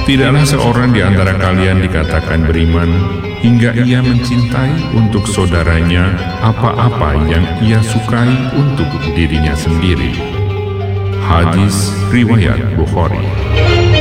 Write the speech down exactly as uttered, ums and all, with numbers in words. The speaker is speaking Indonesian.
Tidaklah seorang di antara kalian dikatakan beriman hingga ia mencintai untuk saudaranya apa-apa yang ia sukai untuk dirinya sendiri. Hadis riwayat Bukhari.